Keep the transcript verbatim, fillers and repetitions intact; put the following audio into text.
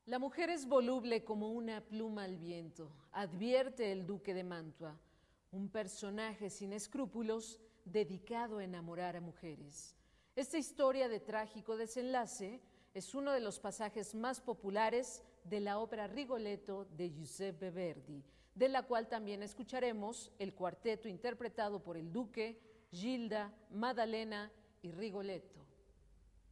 La mujer es voluble como una pluma al viento, advierte el duque de Mantua, un personaje sin escrúpulos dedicado a enamorar a mujeres. Esta historia de trágico desenlace es uno de los pasajes más populares de la ópera Rigoletto de Giuseppe Verdi, de la cual también escucharemos el cuarteto interpretado por el duque, Gilda, Maddalena y Rigoletto.